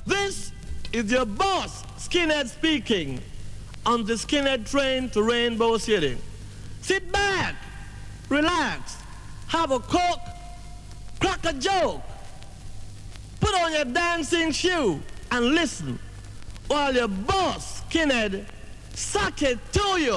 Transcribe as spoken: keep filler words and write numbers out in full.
This is your boss, Skinhead speaking, on the Skinhead train to Rainbow City. Sit back, relax, have a coke, crack a joke, put on your dancing shoe and listen while your boss, Skinhead, suck it to you.